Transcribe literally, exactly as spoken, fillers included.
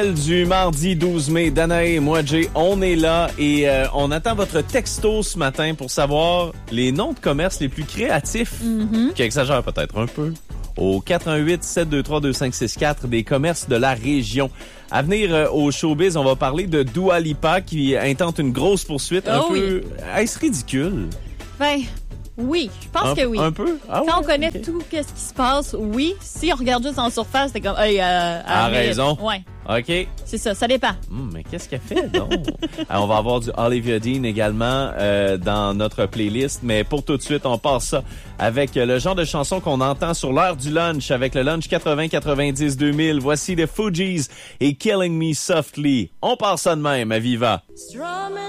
Du mardi douze mai, Danae, moi, Jay, on est là et euh, on attend votre texto ce matin pour savoir les noms de commerce les plus créatifs, mm-hmm. qui exagèrent peut-être un peu, au quatre un huit, sept deux trois, deux cinq six quatre des commerces de la région. À venir euh, au showbiz, on va parler de Dua Lipa qui intente une grosse poursuite. Oh, un oui. peu... Est-ce ridicule? Ben... Oui, je pense un, que oui. Un peu? Ah, Quand ouais, on connaît okay. tout ce qui se passe, oui. Si on regarde juste en surface, c'est comme... Hey, euh, ah, raison. Ouais. OK. C'est ça, ça dépend. Hum, mais qu'est-ce qu'elle fait, donc? Alors, on va avoir du Olivia Dean également euh, dans notre playlist. Mais pour tout de suite, on passe ça avec le genre de chanson qu'on entend sur l'heure du lunch, avec le lunch quatre-vingts quatre-vingt-dix deux mille. Voici les Fugees et Killing Me Softly. On part ça de même à Viva.